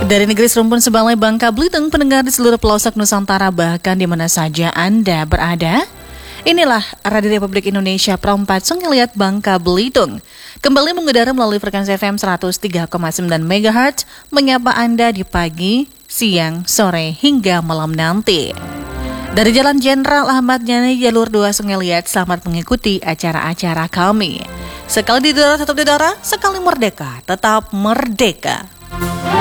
Dari negeri serumpun sebalai Bangka Belitung, pendengar di seluruh pelosok Nusantara bahkan di mana saja Anda berada. Inilah Radio Republik Indonesia Pro 4 Sungai Liat Bangka Belitung. Kembali mengudara melalui frekuensi FM 103,9 MHz, menyapa Anda di pagi, siang, sore, hingga malam nanti. Dari Jalan Jenderal Ahmad Yani Jalur 2 Sungai Liat, selamat mengikuti acara-acara kami. Sekali di udara tetap di udara, sekali merdeka tetap merdeka.